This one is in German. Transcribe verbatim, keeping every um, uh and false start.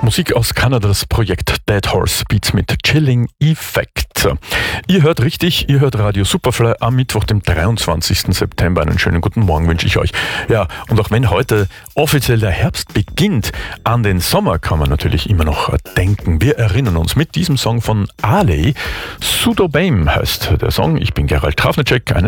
Musik aus Kanada, das Projekt Dead Horse Beats mit Chilling Effect. Ihr hört richtig, ihr hört Radio Superfly am Mittwoch, dem dreiundzwanzigsten September. Einen schönen guten Morgen wünsche ich euch. Ja, und auch wenn heute offiziell der Herbst beginnt, an den Sommer kann man natürlich immer noch denken. Wir erinnern uns mit diesem Song von Ali. Sudo Bame heißt der Song. Ich bin Gerald Trafnicek. Einen